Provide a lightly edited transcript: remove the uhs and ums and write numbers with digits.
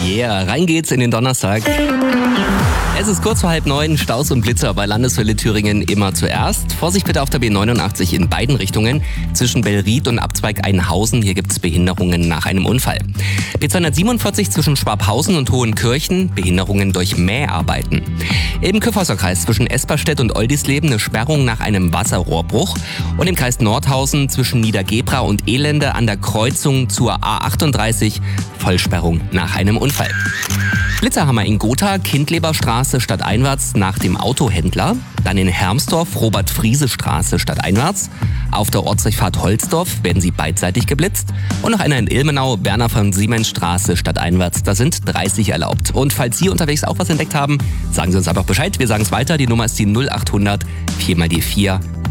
Yeah, rein geht's in den Donnerstag. Es ist kurz vor 8:30, Staus und Blitzer bei Landeswelle Thüringen immer zuerst. Vorsicht bitte auf der B89 in beiden Richtungen. Zwischen Bellried und Abzweig Einhausen, hier gibt's Behinderungen nach einem Unfall. B247 zwischen Schwabhausen und Hohenkirchen, Behinderungen durch Mäharbeiten. Im Kyffhäuser Kreis zwischen Esperstedt und Oldisleben eine Sperrung nach einem Wasserrohrbruch. Und im Kreis Nordhausen zwischen Niedergebra und Elende an der Kreuzung zur A38 Vollsperrung nach einem Unfall. Blitzerhammer in Gotha, Kindleberstraße stadteinwärts nach dem Autohändler. Dann in Hermsdorf, Robert-Friese-Straße stadteinwärts. Auf der Ortsdurchfahrt Holzdorf werden sie beidseitig geblitzt. Und noch einer in Ilmenau, Werner von Siemens Straße stadteinwärts. Da sind 30 erlaubt. Und falls Sie unterwegs auch was entdeckt haben, sagen Sie uns einfach Bescheid. Wir sagen es weiter. Die Nummer ist die 0800 4x4